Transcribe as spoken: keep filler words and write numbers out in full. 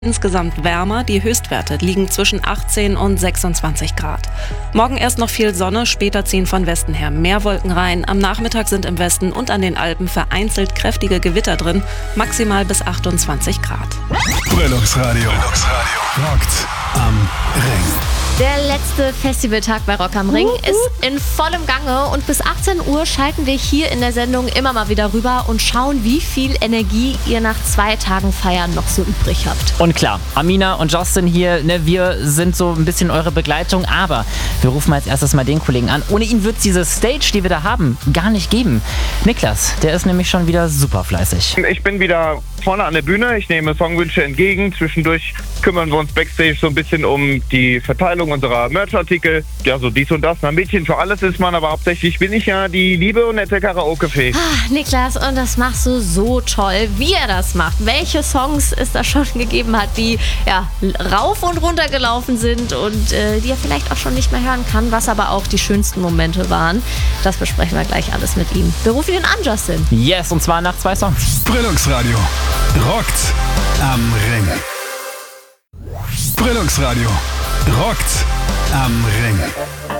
Insgesamt wärmer, die Höchstwerte liegen zwischen achtzehn und sechsundzwanzig Grad. Morgen erst noch viel Sonne, später ziehen von Westen her mehr Wolken rein. Am Nachmittag sind im Westen und an den Alpen vereinzelt kräftige Gewitter drin, maximal bis achtundzwanzig Grad. Brillungsradio. Brillungsradio. Rockt am Ring. Der letzte Festivaltag bei Rock am Ring uh, uh. ist in vollem Gange und bis achtzehn Uhr schalten wir hier in der Sendung immer mal wieder rüber und schauen, wie viel Energie ihr nach zwei Tagen Feiern noch so übrig habt. Und klar, Amina und Justin hier, ne, wir sind so ein bisschen eure Begleitung, aber wir rufen als erstes mal den Kollegen an. Ohne ihn wird es diese Stage, die wir da haben, gar nicht geben. Niklas, der ist nämlich schon wieder super fleißig. Ich bin wieder vorne an der Bühne, ich nehme Songwünsche entgegen. Zwischendurch kümmern wir uns Backstage so ein bisschen um die Verteilung unserer Merchartikel. Ja, so dies und das. Ein Mädchen für alles ist man, aber hauptsächlich bin ich ja die liebe und nette Karaoke-Fee. Ah, Niklas, und das machst du so toll, wie er das macht. Welche Songs es da schon gegeben hat, die ja rauf und runter gelaufen sind und äh, die er vielleicht auch schon nicht mehr hören kann, was aber auch die schönsten Momente waren. Das besprechen wir gleich alles mit ihm. Wir rufen ihn an, Justin. Yes, und zwar nach zwei Songs. Brillungsradio. Rockt am Ring. Brillungsradio. Rockt am Ring.